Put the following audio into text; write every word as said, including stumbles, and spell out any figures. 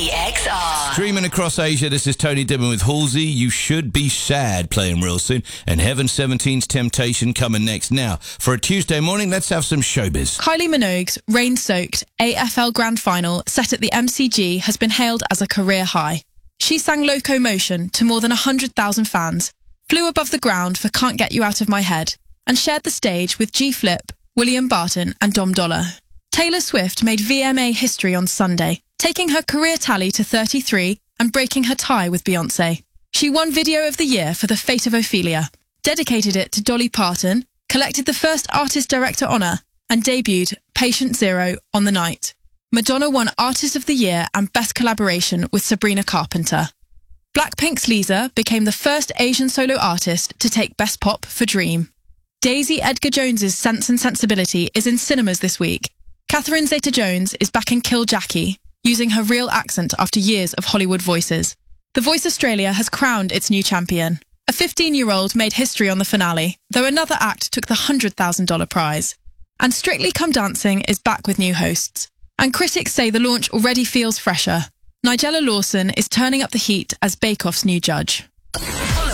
T X R. Streaming across Asia, this is Tony Dibben with Halsey. You Should Be Sad playing real soon. And Heaven seventeen's Temptation coming next. Now, for a Tuesday morning, let's have some showbiz. Kylie Minogue's rain-soaked A F L Grand Final set at the M C G has been hailed as a career high. She sang Locomotion to more than one hundred thousand fans, flew above the ground for Can't Get You Out of My Head, and shared the stage with G-Flip, William Barton and Dom Dollar. Taylor Swift made V M A history on Sunday, taking her career tally to thirty-three and breaking her tie with Beyoncé. She won Video of the Year for The Fate of Ophelia, dedicated it to Dolly Parton, collected the first Artist Director honour, and debuted Patient Zero on the night. Madonna won Artist of the Year and Best Collaboration with Sabrina Carpenter. Blackpink's Lisa became the first Asian solo artist to take Best Pop for Dream. Daisy Edgar-Jones's Sense and Sensibility is in cinemas this week. Catherine Zeta-Jones is back in Kill Jackie, using her real accent after years of Hollywood voices. The Voice Australia has crowned its new champion. A fifteen-year-old made history on the finale, though another act took the one hundred thousand dollars prize. And Strictly Come Dancing is back with new hosts. And critics say the launch already feels fresher. Nigella Lawson is turning up the heat as Bake Off's new judge.